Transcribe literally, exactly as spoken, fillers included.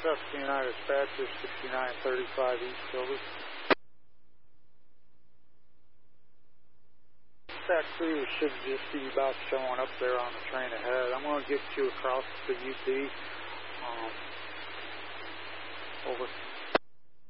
Tuscany United Dispatcher, sixty-nine thirty-five East Silver. That crew should just be about showing up there on the train ahead. I'm going to get you across to U T. Um, over.